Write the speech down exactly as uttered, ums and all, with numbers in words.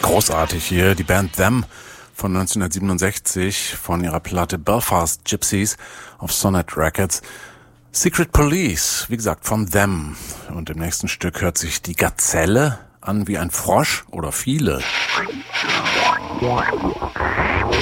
Großartig hier, die Band Them von neunzehnhundertsiebenundsechzig von ihrer Platte Belfast Gypsies auf Sonnet Records. Secret Police, wie gesagt, von Them. Und im nächsten Stück hört sich die Gazelle an wie ein Frosch oder viele.